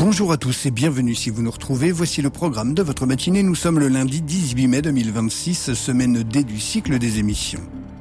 Bonjour à tous et bienvenue si vous nous retrouvez. Voici le programme de votre matinée. Nous sommes le lundi 18 mai 2026, semaine D du cycle des émissions.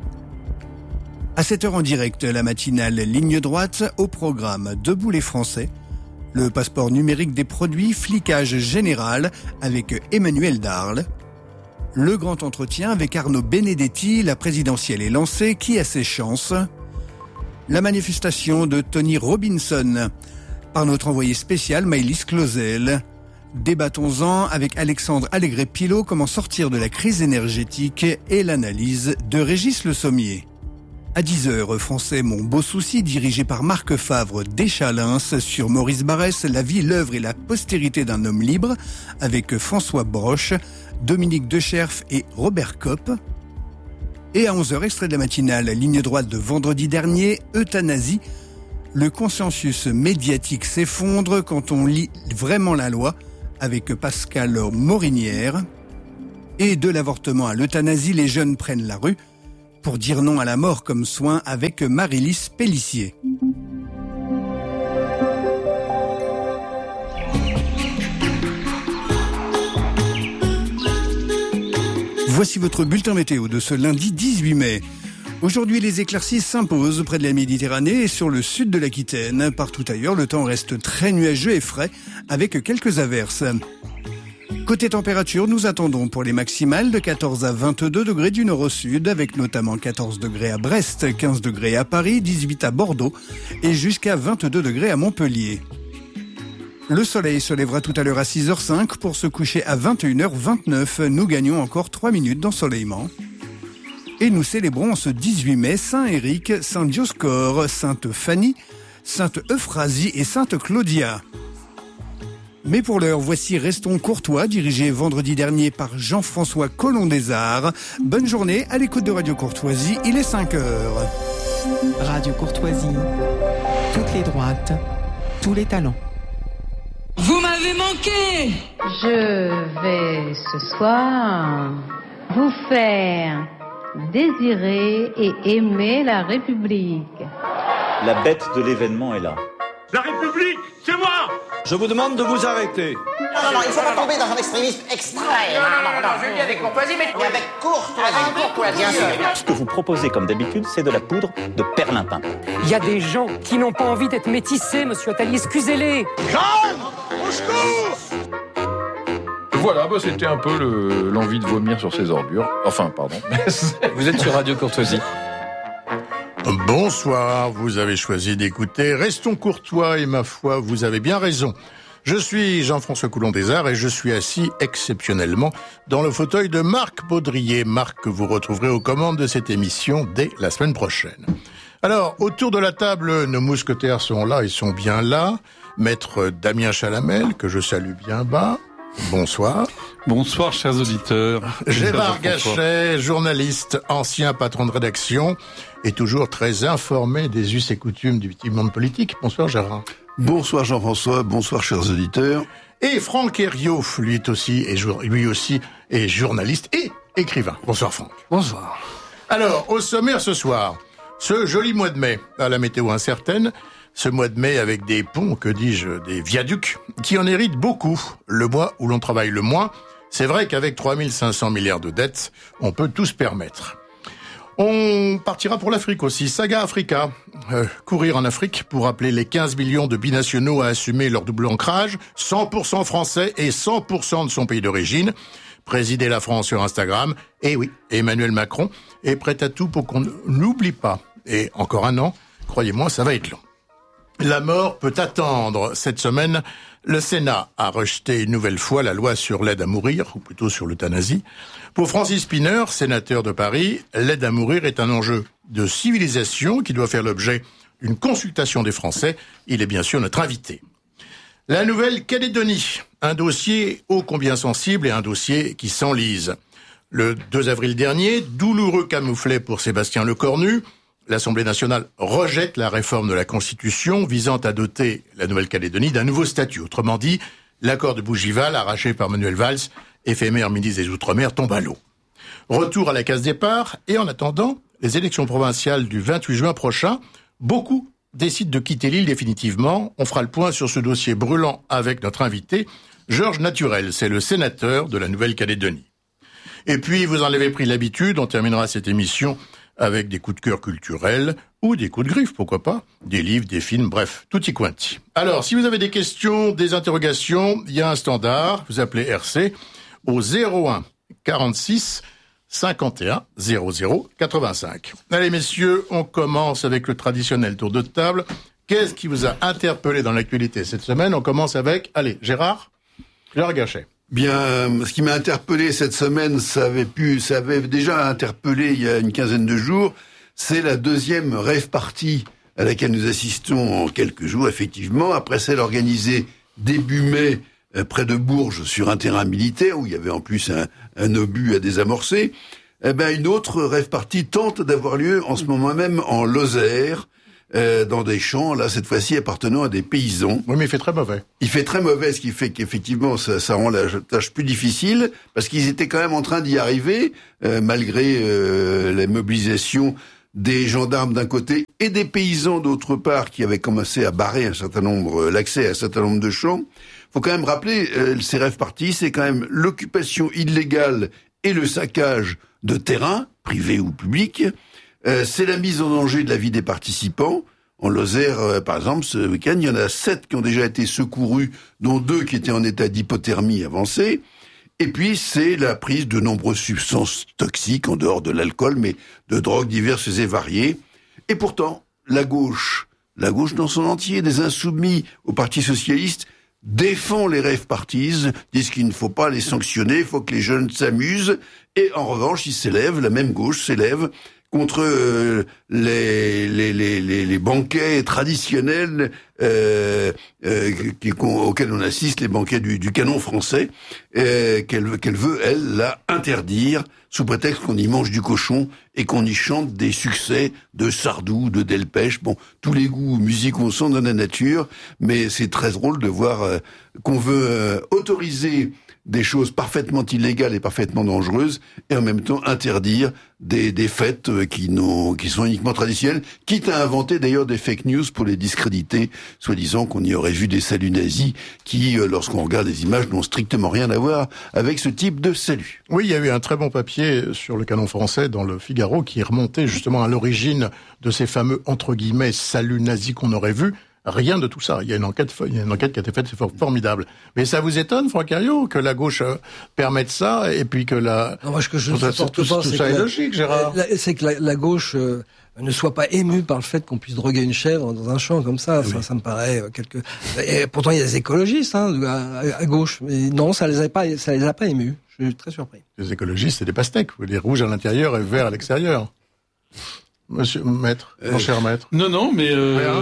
À 7h en direct, la matinale Ligne droite, au programme Debout les Français, le passeport numérique des produits, flicage général avec Emmanuel Darle, le grand entretien avec Arnaud Benedetti, la présidentielle est lancée, qui a ses chances, la manifestation de Tony Robinson, par notre envoyé spécial Maëlys Clausel. Débattons-en avec Alexandre Allégret-Pilot comment sortir de la crise énergétique et l'analyse de Régis Le Sommier. À 10h, Français Mon Beau Souci, dirigé par Marc Favre d'Échalins sur Maurice Barrès, la vie, l'œuvre et la postérité d'un homme libre, avec François Broche, Dominique Decherf et Robert Kopp. Et à 11h, extrait de la matinale, ligne droite de vendredi dernier, euthanasie. Le consensus médiatique s'effondre quand on lit vraiment la loi, avec Pascal Morinière. Et de l'avortement à l'euthanasie, les jeunes prennent la rue pour dire non à la mort comme soin avec Marie-Lise Pellissier. Voici votre bulletin météo de ce lundi 18 mai. Aujourd'hui, les éclaircies s'imposent près de la Méditerranée et sur le sud de l'Aquitaine. Partout ailleurs, le temps reste très nuageux et frais, avec quelques averses. Côté température, nous attendons pour les maximales de 14 à 22 degrés du nord au sud, avec notamment 14 degrés à Brest, 15 degrés à Paris, 18 à Bordeaux et jusqu'à 22 degrés à Montpellier. Le soleil se lèvera tout à l'heure à 6h05 pour se coucher à 21h29. Nous gagnons encore 3 minutes d'ensoleillement. Et nous célébrons ce 18 mai Saint-Éric, Saint-Dioscore, Sainte Fanny, Sainte Euphrasie et Sainte Claudia. Mais pour l'heure, voici Restons courtois, dirigé vendredi dernier par Jean-François Collomb-des-Arts. Bonne journée à l'écoute de Radio Courtoisie, il est 5h. Radio Courtoisie, toutes les droites, tous les talents. Vous m'avez manqué. Je vais ce soir vous faire désirer et aimer la République. La bête de l'événement est là. La République, c'est moi. Je vous demande de vous arrêter. Non, il ne faut pas tomber dans un extrémisme extrême. Non, je dis avec courtoisie, mais avec courtoisie. Bien sûr. Ce que vous proposez comme d'habitude, c'est de la poudre de perlimpin. Il y a des gens qui n'ont pas envie d'être métissés, monsieur Attali, excusez-les. Jeanne, au secours. Voilà, c'était un peu l'envie de vomir sur ses ordures. Enfin, pardon. Vous êtes sur Radio Courtoisie. Bonsoir, vous avez choisi d'écouter Restons courtois et ma foi, vous avez bien raison. Je suis Jean-François Collomb-des-Arts et je suis assis exceptionnellement dans le fauteuil de Marc Baudrier. Marc que vous retrouverez aux commandes de cette émission dès la semaine prochaine. Alors, autour de la table, nos mousquetaires sont là, ils sont bien là. Maître Damien Chalamel, que je salue bien bas. Bonsoir. Bonsoir, chers auditeurs. Gérard Gachet, journaliste, ancien patron de rédaction et toujours très informé des us et coutumes du petit monde politique. Bonsoir, Gérard. Bonsoir, Jean-François. Bonsoir, chers auditeurs. Et Franck Herriot, lui aussi est journaliste et écrivain. Bonsoir, Franck. Bonsoir. Alors, au sommaire ce soir, ce joli mois de mai, à la météo incertaine, ce mois de mai avec des ponts, que dis-je, des viaducs, qui en héritent beaucoup. Le mois où l'on travaille le moins, c'est vrai qu'avec 3500 milliards de dettes, on peut tout se permettre. On partira pour l'Afrique aussi, Saga Africa. Courir en Afrique pour appeler les 15 millions de binationaux à assumer leur double ancrage, 100% français et 100% de son pays d'origine. Présider la France sur Instagram. Et oui, Emmanuel Macron est prêt à tout pour qu'on n'oublie pas. Et encore un an, croyez-moi, ça va être long. La mort peut attendre. Cette semaine, le Sénat a rejeté une nouvelle fois la loi sur l'aide à mourir, ou plutôt sur l'euthanasie. Pour Francis Spinner, sénateur de Paris, l'aide à mourir est un enjeu de civilisation qui doit faire l'objet d'une consultation des Français. Il est bien sûr notre invité. La Nouvelle-Calédonie, un dossier ô combien sensible et un dossier qui s'enlise. Le 2 avril dernier, douloureux camouflet pour Sébastien Lecornu. L'Assemblée nationale rejette la réforme de la Constitution visant à doter la Nouvelle-Calédonie d'un nouveau statut. Autrement dit, l'accord de Bougival, arraché par Manuel Valls, éphémère ministre des Outre-mer, tombe à l'eau. Retour à la case départ, et en attendant les élections provinciales du 28 juin prochain, beaucoup décide de quitter l'île définitivement. On fera le point sur ce dossier brûlant avec notre invité, Georges Naturel. C'est le sénateur de la Nouvelle-Calédonie. Et puis, vous en avez pris l'habitude, on terminera cette émission avec des coups de cœur culturels ou des coups de griffe, pourquoi pas, des livres, des films, bref, tutti quanti. Alors, si vous avez des questions, des interrogations, il y a un standard, vous appelez RC au 01 46 51 00 85. Allez messieurs, on commence avec le traditionnel tour de table. Qu'est-ce qui vous a interpellé dans l'actualité cette semaine? On commence avec, allez, Gérard Gachet. Bien, ce qui m'a interpellé cette semaine, ça avait déjà interpellé il y a une quinzaine de jours, c'est la deuxième rave party à laquelle nous assistons en quelques jours, effectivement, après celle organisée début mai près de Bourges sur un terrain militaire où il y avait en plus un obus à désamorcer. Une autre rave party tente d'avoir lieu en ce moment même en Lozère, dans des champs, là, cette fois-ci, appartenant à des paysans. Oui, mais il fait très mauvais. Il fait très mauvais, ce qui fait qu'effectivement, ça rend la tâche plus difficile, parce qu'ils étaient quand même en train d'y arriver, malgré la mobilisation des gendarmes d'un côté et des paysans d'autre part, qui avaient commencé à barrer l'accès à un certain nombre de champs. Faut quand même rappeler, ces rave parties, c'est quand même l'occupation illégale et le saccage de terrains, privés ou publics. C'est la mise en danger de la vie des participants. En Lozère, par exemple, ce week-end, il y en a 7 qui ont déjà été secourus, dont 2 qui étaient en état d'hypothermie avancée. Et puis, c'est la prise de nombreuses substances toxiques, en dehors de l'alcool, mais de drogues diverses et variées. Et pourtant, la gauche dans son entier, des insoumis au Parti socialiste, défend les rave parties, disent qu'il ne faut pas les sanctionner, il faut que les jeunes s'amusent. Et en revanche, la même gauche s'élève contre les banquets traditionnels auxquels on assiste, les banquets du canon français, qu'elle veut, elle, là, interdire, sous prétexte qu'on y mange du cochon et qu'on y chante des succès de Sardou, de Delpech, tous les goûts musicaux sont dans la nature, mais c'est très drôle de voir qu'on veut autoriser des choses parfaitement illégales et parfaitement dangereuses, et en même temps interdire des fêtes qui sont uniquement traditionnelles, quitte à inventer d'ailleurs des fake news pour les discréditer, soi-disant qu'on y aurait vu des saluts nazis qui, lorsqu'on regarde les images, n'ont strictement rien à voir avec ce type de salut. Oui, il y a eu un très bon papier sur le canon français dans le Figaro qui remontait justement à l'origine de ces fameux, entre guillemets, saluts nazis qu'on aurait vus. Rien de tout ça. Il y a une enquête qui a été faite, c'est formidable. Mais ça vous étonne, Franck Herriot, que la gauche permette ça, et puis que la... Non, moi, ce que je ne supporte pas, c'est que logique, Gérard. C'est que la gauche ne soit pas émue par le fait qu'on puisse droguer une chèvre dans un champ comme ça. Oui. Ça me paraît Et pourtant, il y a des écologistes à gauche. Mais non, ça les a pas émus. Je suis très surpris. Les écologistes, c'est des pastèques. Les rouges à l'intérieur et verts à l'extérieur. Monsieur Maître, mon cher Maître. Non, mais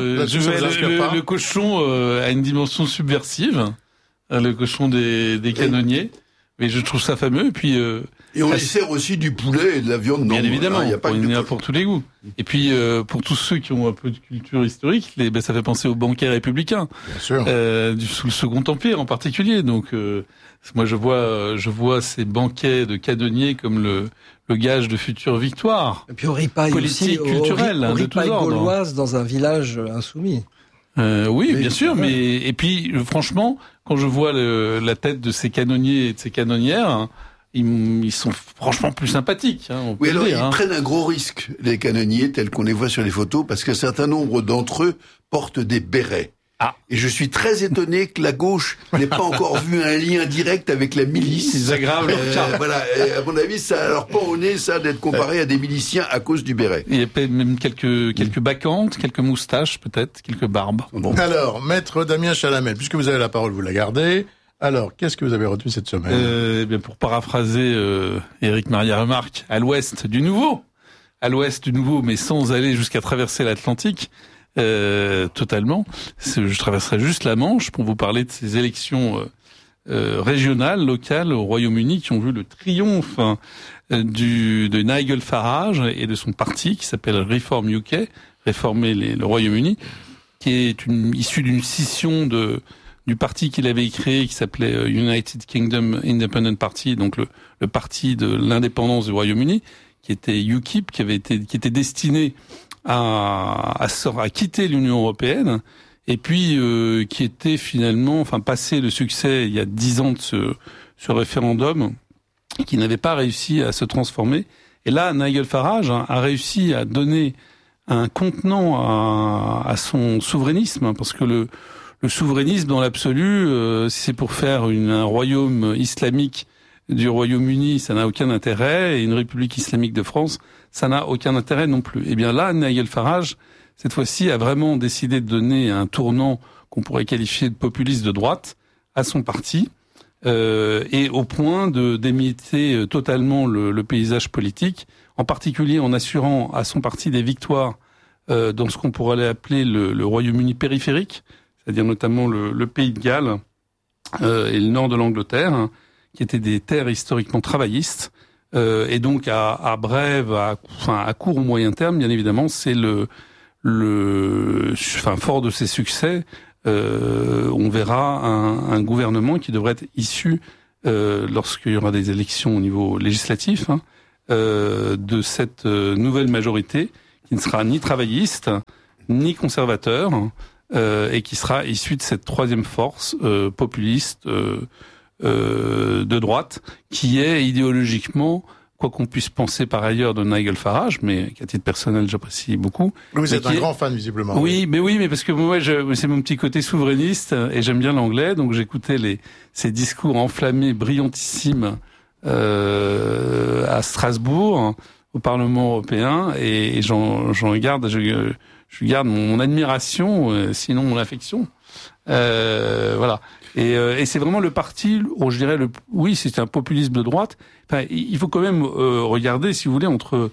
le cochon a une dimension subversive, le cochon des canonniers, mais je trouve ça fameux. Et puis et on y sert aussi du poulet et de la viande. Bien évidemment, il y a pas pour tous les goûts. Et puis pour tous ceux qui ont un peu de culture historique, ça fait penser aux banquets républicains, bien sûr, sous le Second Empire en particulier. Donc moi je vois ces banquets de canonniers comme le gage de future victoire. Et puis on ripaille politique, aussi, culturelle, on de tous ordres. Gauloise dans un village insoumis. Oui, bien sûr, mais et puis franchement, quand je vois la tête de ces canonniers et de ces canonnières, ils sont franchement plus sympathiques. Oui, alors ils prennent un gros risque, les canonniers tels qu'on les voit sur les photos, parce qu'un certain nombre d'entre eux portent des bérets. Ah. Et je suis très étonné que la gauche n'ait pas encore vu un lien direct avec la milice. Ils aggravent leur cas. Voilà. Et à mon avis, ça leur pend au nez, ça, d'être comparé à des miliciens à cause du béret. Il y a même quelques bacchantes, quelques moustaches, peut-être, quelques barbes. Bon. Alors, Maître Damien Chalamel, puisque vous avez la parole, vous la gardez. Alors, qu'est-ce que vous avez retenu cette semaine? Bien, pour paraphraser Éric Maria Remarque, à l'ouest du nouveau, mais sans aller jusqu'à traverser l'Atlantique, totalement. Je traverserai juste la Manche pour vous parler de ces élections régionales, locales au Royaume-Uni qui ont vu le triomphe de Nigel Farage et de son parti qui s'appelle Reform UK, réformer le Royaume-Uni, qui est issu d'une scission du parti qu'il avait créé qui s'appelait United Kingdom Independent Party, donc le parti de l'indépendance du Royaume-Uni, qui était UKIP, qui était destiné à quitter l'Union européenne, et puis qui était finalement, passé le succès il y a 10 ans de ce référendum, qui n'avait pas réussi à se transformer. Et là, Nigel Farage a réussi à donner un contenant à son souverainisme, parce que le souverainisme dans l'absolu, si c'est pour faire un royaume islamique du Royaume-Uni, ça n'a aucun intérêt, et une République islamique de France, ça n'a aucun intérêt non plus. Et bien là, Nigel Farage, cette fois-ci, a vraiment décidé de donner un tournant qu'on pourrait qualifier de populiste de droite à son parti, et au point d'émietter totalement le paysage politique, en particulier en assurant à son parti des victoires dans ce qu'on pourrait appeler le Royaume-Uni périphérique, c'est-à-dire notamment le Pays de Galles et le nord de l'Angleterre, qui étaient des terres historiquement travaillistes, et donc à brève, à court ou moyen terme, bien évidemment, c'est fort de ses succès, on verra un gouvernement qui devrait être issu, lorsqu'il y aura des élections au niveau législatif, de cette nouvelle majorité, qui ne sera ni travailliste, ni conservateur, et qui sera issue de cette troisième force populiste de droite, qui est idéologiquement, quoi qu'on puisse penser par ailleurs de Nigel Farage, mais qu'à titre personnel j'apprécie beaucoup. Vous êtes un grand fan visiblement. Oui, mais parce que moi c'est mon petit côté souverainiste et j'aime bien l'anglais, donc j'écoutais ces discours enflammés, brillantissimes à Strasbourg, au Parlement européen, et je garde mon admiration, sinon mon affection. Voilà. Et c'est vraiment le parti, je dirais, oui, c'est un populisme de droite. Enfin, il faut quand même regarder, si vous voulez, entre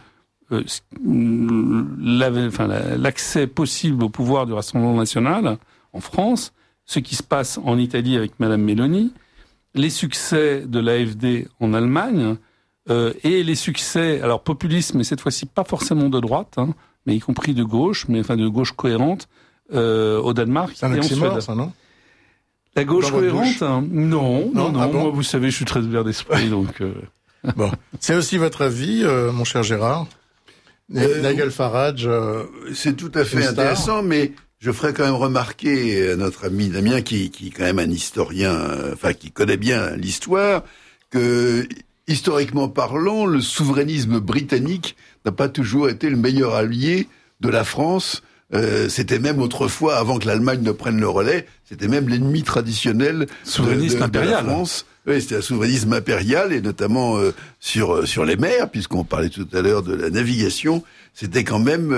l'accès possible au pouvoir du Rassemblement national en France, ce qui se passe en Italie avec Madame Meloni, les succès de l'AfD en Allemagne, et les succès, alors populisme, mais cette fois-ci pas forcément de droite, mais y compris de gauche, mais de gauche cohérente, au Danemark et en Suède. Ça, non ? La gauche cohérente, non. Ah bon ? Moi, vous savez, je suis très ouvert d'esprit, donc. Bon, c'est aussi votre avis, mon cher Gérard. Nigel Farage, c'est tout à fait intéressant, mais je ferai quand même remarquer à notre ami Damien, qui est quand même un historien, qui connaît bien l'histoire, que historiquement parlant, le souverainisme britannique n'a pas toujours été le meilleur allié de la France. C'était même autrefois, avant que l'Allemagne ne prenne le relais, c'était même l'ennemi traditionnel de la France. Oui, c'était un souverainisme impérial, et notamment sur les mers, puisqu'on parlait tout à l'heure de la navigation. C'était quand même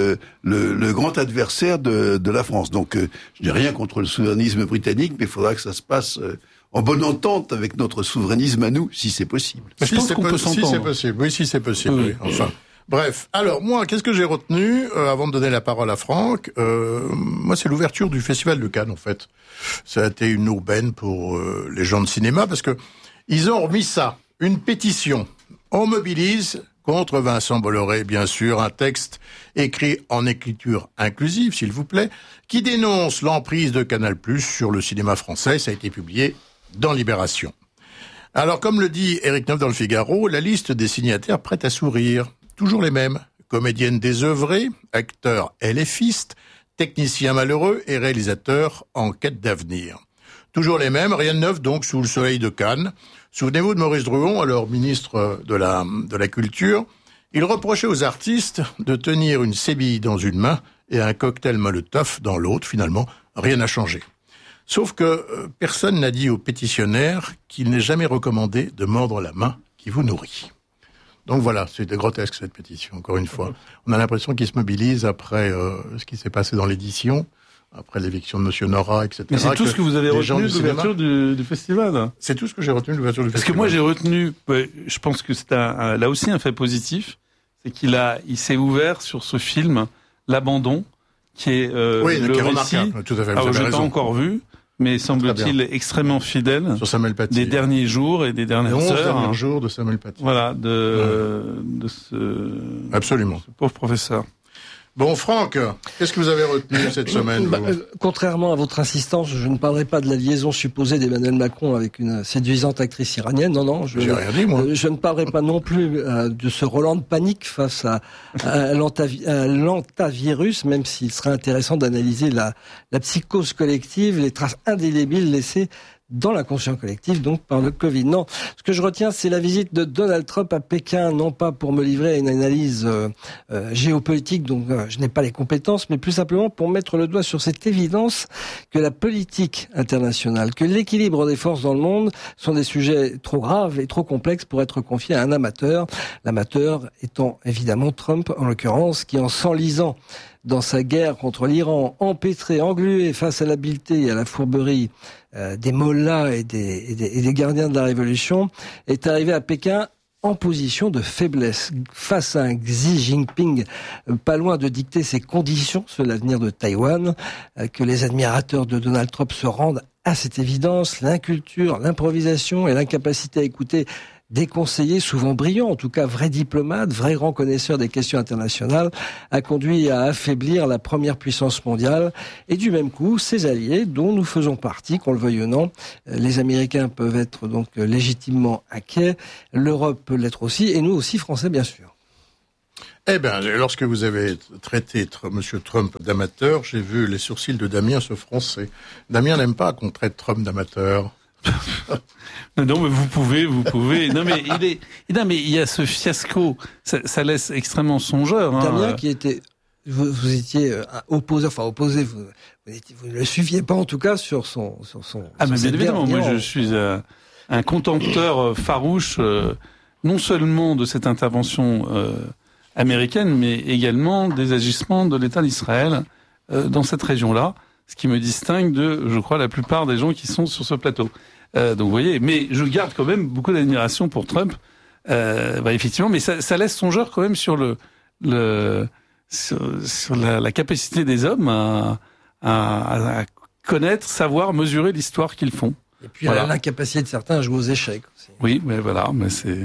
le grand adversaire de la France. Donc, je n'ai rien contre le souverainisme britannique, mais il faudra que ça se passe en bonne entente avec notre souverainisme à nous, si c'est possible. Je pense qu'on peut s'entendre. Si c'est possible, oui, si c'est possible. Oui. Enfin. Bref, alors moi, qu'est-ce que j'ai retenu avant de donner la parole à Franck? Moi, c'est l'ouverture du Festival de Cannes, en fait. Ça a été une aubaine pour les gens de cinéma, parce que ils ont remis ça, une pétition. On mobilise contre Vincent Bolloré, bien sûr, un texte écrit en écriture inclusive, s'il vous plaît, qui dénonce l'emprise de Canal+ sur le cinéma français. Ça a été publié dans Libération. Alors, comme le dit Éric Neuf dans le Figaro, la liste des signataires prête à sourire. Toujours les mêmes, comédiennes désœuvrées, acteurs LFistes, techniciens malheureux et réalisateurs en quête d'avenir. Toujours les mêmes, rien de neuf donc sous le soleil de Cannes. Souvenez-vous de Maurice Druon, alors ministre de la Culture. Il reprochait aux artistes de tenir une sébille dans une main et un cocktail Molotov dans l'autre. Finalement, rien n'a changé. Sauf que personne n'a dit aux pétitionnaires qu'il n'est jamais recommandé de mordre la main qui vous nourrit. Donc voilà, c'était grotesque cette pétition, encore une fois. On a l'impression qu'ils se mobilisent après ce qui s'est passé dans l'édition, après l'éviction de Monsieur Nora, etc. Mais c'est tout ce que vous avez retenu de l'ouverture du festival. C'est tout ce que j'ai retenu de l'ouverture du festival. Parce que moi j'ai retenu, je pense que c'est là aussi un fait positif, c'est qu'il s'est ouvert sur ce film, L'Abandon, qui est le récit. Tout à fait. Alors je l'ai pas encore vu, mais semble-t-il extrêmement fidèle sur Samuel Paty, des derniers jours et des dernières heures. 11 derniers jours de Samuel Paty. Voilà, de ce absolument ce pauvre professeur. Bon, Franck, qu'est-ce que vous avez retenu cette semaine? Contrairement à votre insistance, je ne parlerai pas de la liaison supposée d'Emmanuel Macron avec une séduisante actrice iranienne. Non, j'ai rien dit, moi. Je ne parlerai pas non plus de ce Roland de panique face à l'antavirus, même s'il serait intéressant d'analyser la psychose collective, les traces indélébiles laissées dans la conscience collective, donc par le Covid. Non, ce que je retiens, c'est la visite de Donald Trump à Pékin, non pas pour me livrer à une analyse géopolitique dont je n'ai pas les compétences, mais plus simplement pour mettre le doigt sur cette évidence que la politique internationale, que l'équilibre des forces dans le monde sont des sujets trop graves et trop complexes pour être confiés à un amateur. L'amateur étant évidemment Trump, en l'occurrence, qui en s'enlisant dans sa guerre contre l'Iran, empêtré, englué face à l'habileté et à la fourberie des mollahs et des gardiens de la Révolution, est arrivé à Pékin en position de faiblesse face à un Xi Jinping pas loin de dicter ses conditions sur l'avenir de Taïwan, que les admirateurs de Donald Trump se rendent à cette évidence. L'inculture, l'improvisation et l'incapacité à écouter des conseillers souvent brillants, en tout cas vrais diplomates, vrais grands connaisseurs des questions internationales, a conduit à affaiblir la première puissance mondiale et du même coup ses alliés dont nous faisons partie, qu'on le veuille ou non. Les Américains peuvent être donc légitimement inquiets, l'Europe peut l'être aussi et nous aussi Français bien sûr. Eh bien, lorsque vous avez traité Monsieur Trump d'amateur, j'ai vu les sourcils de Damien se froncer. Damien n'aime pas qu'on traite Trump d'amateur. Non, mais vous pouvez. Non, mais il y a ce fiasco. Ça laisse extrêmement songeur. Damien, qui était, vous étiez opposé, vous ne le suiviez pas en tout cas sur son. Ah, mais bien évidemment, moi je suis un contempteur farouche, non seulement de cette intervention américaine, mais également des agissements de l'État d'Israël dans cette région-là, ce qui me distingue de, je crois, la plupart des gens qui sont sur ce plateau. Donc vous voyez, mais je garde quand même beaucoup d'admiration pour Trump, effectivement, mais ça laisse songeur quand même sur sur la capacité des hommes à connaître, savoir, mesurer l'histoire qu'ils font. Et puis l'incapacité de certains à jouer aux échecs aussi. Oui, mais voilà, mais c'est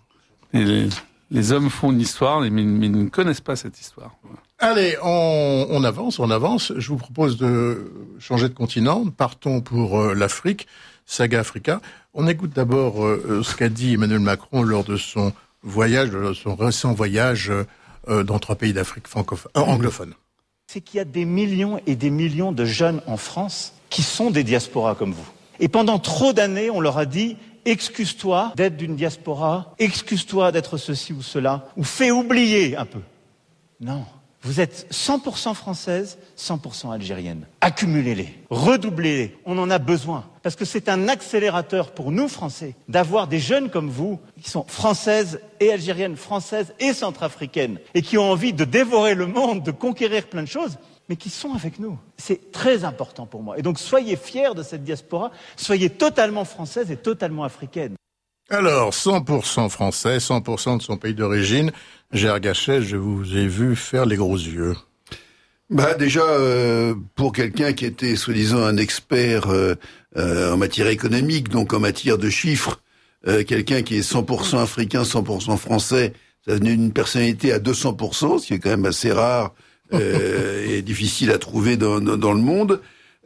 les hommes font une histoire, mais ils ne connaissent pas cette histoire. Allez, on avance. Je vous propose de changer de continent. Partons pour l'Afrique. Saga Africa. On écoute d'abord ce qu'a dit Emmanuel Macron lors de son récent voyage dans 3 pays d'Afrique anglophone. C'est qu'il y a des millions et des millions de jeunes en France qui sont des diasporas comme vous. Et pendant trop d'années, on leur a dit « excuse-toi d'être d'une diaspora, excuse-toi d'être ceci ou cela, ou fais oublier un peu ». Non. Vous êtes 100% française, 100% algérienne. Accumulez-les, redoublez-les, on en a besoin. Parce que c'est un accélérateur pour nous, Français, d'avoir des jeunes comme vous, qui sont françaises et algériennes, françaises et centrafricaines, et qui ont envie de dévorer le monde, de conquérir plein de choses, mais qui sont avec nous. C'est très important pour moi. Et donc soyez fiers de cette diaspora, soyez totalement française et totalement africaine. Alors, 100% français, 100% de son pays d'origine. Gérard Gachet, je vous ai vu faire les gros yeux. Déjà, pour quelqu'un qui était soi-disant un expert en matière économique, donc en matière de chiffres, quelqu'un qui est 100% africain, 100% français, ça venait d'une personnalité à 200%, ce qui est quand même assez rare et difficile à trouver dans le monde.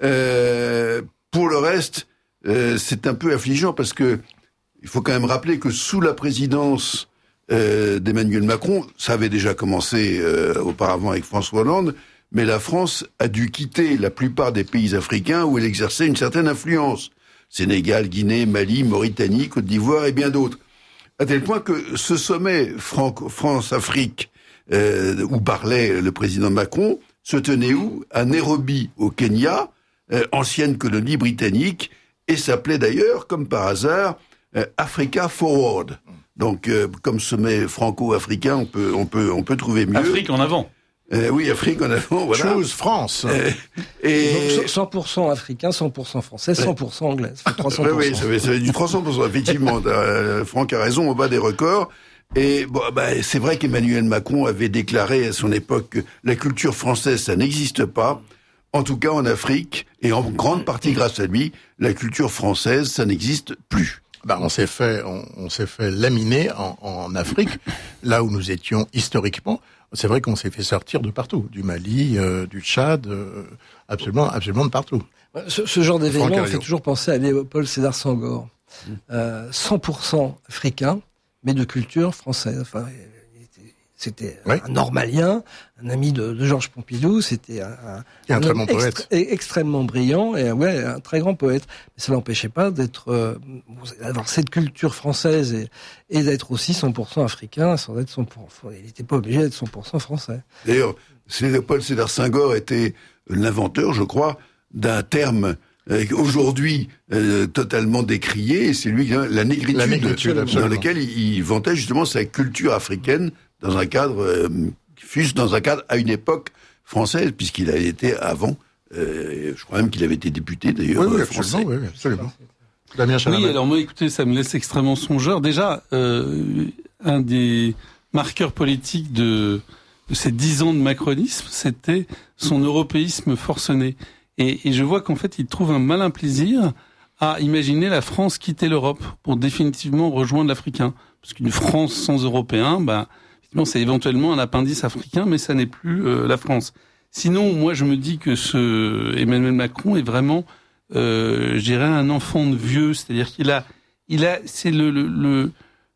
Pour le reste, c'est un peu affligeant parce que il faut quand même rappeler que sous la présidence d'Emmanuel Macron, ça avait déjà commencé auparavant avec François Hollande, mais la France a dû quitter la plupart des pays africains où elle exerçait une certaine influence. Sénégal, Guinée, Mali, Mauritanie, Côte d'Ivoire et bien d'autres. À tel point que ce sommet France-Afrique où parlait le président Macron se tenait où? À Nairobi, au Kenya, ancienne colonie britannique, et s'appelait d'ailleurs, comme par hasard, Africa Forward. Donc, comme sommet franco-africain, on peut trouver mieux. Afrique en avant. Oui, Afrique en avant, voilà. Chose France. Donc 100% africain, 100% français, 100% anglais. Ça fait 300%. Oui, ça fait du 300%, effectivement. Franck a raison, on bat des records. Et c'est vrai qu'Emmanuel Macron avait déclaré à son époque que la culture française, ça n'existe pas. En tout cas, en Afrique, et en grande partie grâce à lui, la culture française, ça n'existe plus. on s'est fait laminer en Afrique, là où nous étions historiquement. C'est vrai qu'on s'est fait sortir de partout, du Mali, du Tchad, absolument de partout. Ce genre d'événement fait toujours penser à Léopold Sédar Senghor, 100% africain, mais de culture française. Enfin, c'était un normalien, un ami de Georges Pompidou, c'était un très bon poète. Extrêmement brillant et un très grand poète. Mais ça l'empêchait pas d'avoir cette culture française et d'être aussi 100% africain sans être 100%. Il n'était pas obligé d'être 100% français. D'ailleurs, Léopold Sédar Senghor était l'inventeur, je crois, d'un terme aujourd'hui totalement décrié, c'est lui la négritude dans lequel il vantait justement sa culture africaine dans un cadre, fût-ce dans un cadre à une époque française, puisqu'il a été avant, je crois même qu'il avait été député d'ailleurs français. Oui, absolument. Oui, alors moi, écoutez, ça me laisse extrêmement songeur. Déjà, un des marqueurs politiques de ces 10 ans de macronisme, c'était son européisme forcené. Et je vois qu'en fait, il trouve un malin plaisir à imaginer la France quitter l'Europe pour définitivement rejoindre l'Africain. Parce qu'une France sans Européens, c'est éventuellement un appendice africain, mais ça n'est plus la France. Sinon, moi, je me dis que ce Emmanuel Macron est vraiment, je dirais, un enfant de vieux, c'est-à-dire c'est le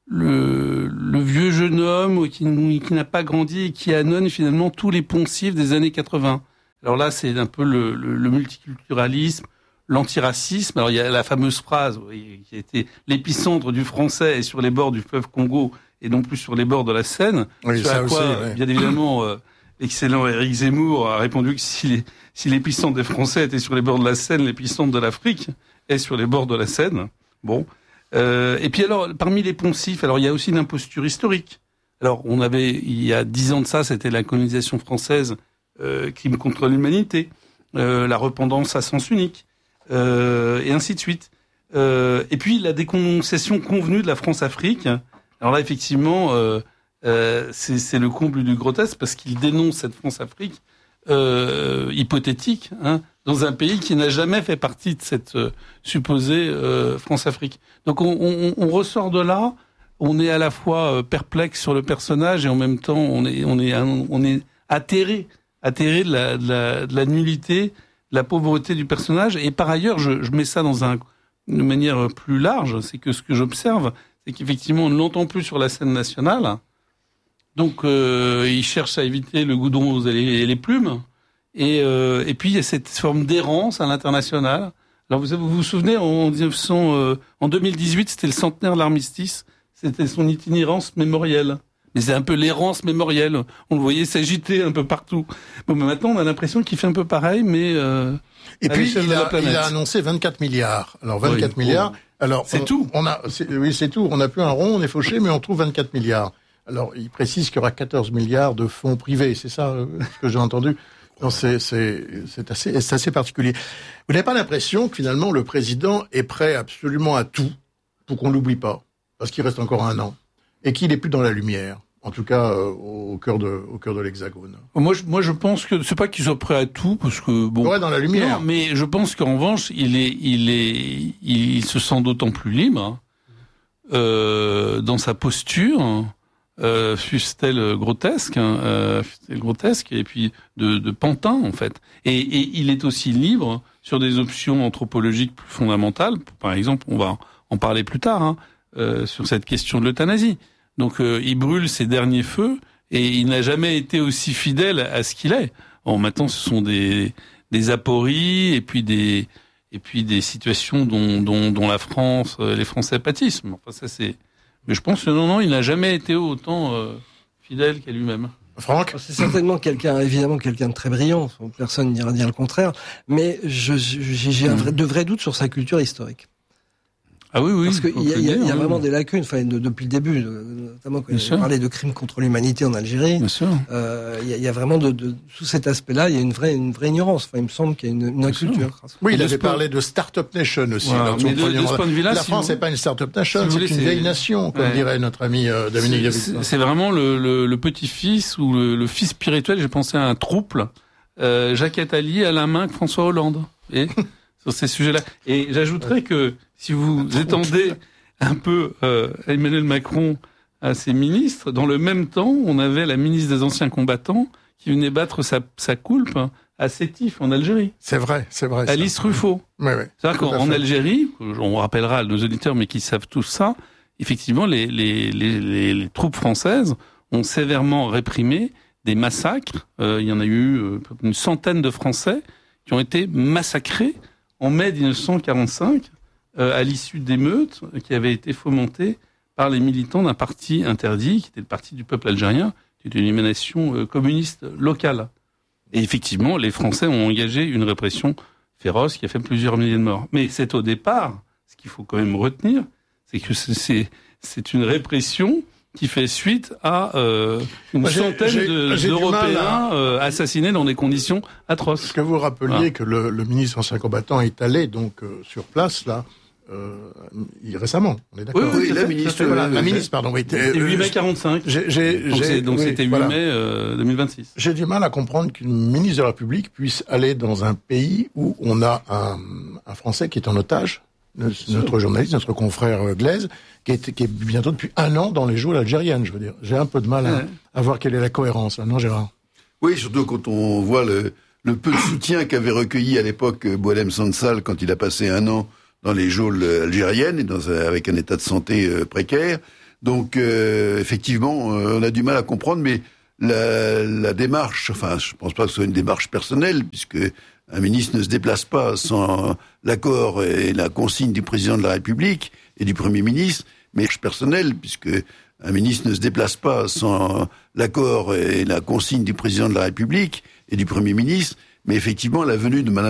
vieux jeune homme qui n'a pas grandi et qui annonce finalement tous les poncifs des années 80. Alors là, c'est un peu le multiculturalisme, l'antiracisme. Alors il y a la fameuse phrase qui a été l'épicentre du français est sur les bords du fleuve Congo et non plus sur les bords de la Seine. Oui, sur ça à quoi, aussi, bien évidemment, l'excellent Éric Zemmour a répondu que si l'épicentre des Français était sur les bords de la Seine, l'épicentre de l'Afrique est sur les bords de la Seine. Bon. Et puis alors, parmi les poncifs, alors il y a aussi l'imposture historique. Alors il y a 10 ans de ça, c'était la colonisation française, crime contre l'humanité, la repentance à sens unique, et ainsi de suite. Et puis la dénonciation convenue de la France-Afrique. Alors là, effectivement, c'est le comble du grotesque parce qu'il dénonce cette France-Afrique hypothétique, dans un pays qui n'a jamais fait partie de cette supposée France-Afrique. Donc on ressort de là, on est à la fois perplexe sur le personnage et en même temps on est atterré de la nullité, de la pauvreté du personnage. Et par ailleurs, je mets ça dans une manière plus large, c'est que ce que j'observe, c'est qu'effectivement, on ne l'entend plus sur la scène nationale. Donc, il cherche à éviter le goudron et les plumes. Et puis, il y a cette forme d'errance à l'international. Alors, vous vous souvenez, en 2018, c'était le centenaire de l'armistice. C'était son itinérance mémorielle. Mais c'est un peu l'errance mémorielle. On le voyait s'agiter un peu partout. Bon, mais maintenant, on a l'impression qu'il fait un peu pareil, mais et puis, il a annoncé 24 milliards. Alors, 24 milliards. Alors, c'est tout. Oui, c'est tout. On n'a plus un rond, on est fauché, mais on trouve 24 milliards. Alors, il précise qu'il y aura 14 milliards de fonds privés. C'est ça, ce que j'ai entendu. Non, c'est assez particulier. Vous n'avez pas l'impression que finalement, le président est prêt absolument à tout pour qu'on l'oublie pas? Parce qu'il reste encore un an. Et qu'il n'est plus dans la lumière, en tout cas au cœur de l'Hexagone. Moi, je pense que c'est pas qu'il soit prêt à tout, parce que bon. Ouais, dans la lumière. Non, mais je pense qu'en revanche, il se sent d'autant plus libre dans sa posture, fût-elle grotesque, et puis de pantin en fait. Et il est aussi libre sur des options anthropologiques plus fondamentales. Par exemple, on va en parler plus tard. Sur cette question de l'euthanasie. Donc il brûle ses derniers feux et il n'a jamais été aussi fidèle à ce qu'il est. Bon, maintenant ce sont des apories et puis des situations dont la France, les Français pâtissent. Enfin ça c'est. Mais je pense que non, il n'a jamais été autant fidèle qu'à lui-même. Franck, c'est certainement évidemment quelqu'un de très brillant. Personne n'ira dire le contraire. Mais j'ai de vrais doutes sur sa culture historique. Ah oui. Parce qu'il y a vraiment des lacunes, depuis le début, notamment quand il parlait de crimes contre l'humanité en Algérie. Bien sûr. Il y a vraiment sous cet aspect-là, il y a une vraie ignorance. Enfin, il me semble qu'il y a une inculture. Oui, il avait parlé de start-up nation aussi. Voilà, mais de ce point de vue-là, la France n'est pas une start-up nation, c'est une vieille nation, comme dirait notre ami Dominique David. C'est vraiment le petit-fils ou le fils spirituel. J'ai pensé à un trouble, Jacques Attali à la main que François Hollande. Et sur ces sujets-là. Et j'ajouterais que si vous étendez un peu Emmanuel Macron à ses ministres. Dans le même temps, on avait la ministre des Anciens Combattants qui venait battre sa coulpe à Sétif, en Algérie. C'est vrai. Alice Ruffo. Oui. C'est-à-dire qu'en Algérie, on rappellera à nos auditeurs, mais qui savent tous ça, effectivement, les troupes françaises ont sévèrement réprimé des massacres. Il y en a eu une centaine de Français qui ont été massacrés en mai 1945 à l'issue d'émeutes qui avaient été fomentées par les militants d'un parti interdit, qui était le Parti du peuple algérien, qui était une émanation communiste locale. Et effectivement, les Français ont engagé une répression féroce qui a fait plusieurs milliers de morts. Mais c'est au départ, ce qu'il faut quand même retenir, c'est que c'est une répression qui fait suite à une centaine d'Européens assassinés dans des conditions atroces. Est-ce que vous rappeliez que le ministre ancien combattant est allé donc sur place là récemment, on est d'accord? Oui, la ministre. La ministre, pardon. Oui. C'était 8 mai 45. Donc c'était 8 mai 2026. J'ai du mal à comprendre qu'une ministre de la République puisse aller dans un pays où on a un Français qui est en otage, notre journaliste, notre confrère Glaise, qui est bientôt depuis 1 an dans les geôles algériennes, je veux dire. J'ai un peu de mal à voir quelle est la cohérence. Non, Gérard? Oui, surtout quand on voit le peu de soutien qu'avait recueilli à l'époque Boualem Sansal quand il a passé 1 an dans les geôles algériennes et avec un état de santé précaire. Donc effectivement, on a du mal à comprendre, mais la démarche, enfin, je pense pas que ce soit une démarche personnelle, puisque un ministre ne se déplace pas sans l'accord et la consigne du président de la République et du Premier ministre, mais personnelle, puisque un ministre ne se déplace pas sans l'accord et la consigne du président de la République et du Premier ministre, mais effectivement, la venue de Mme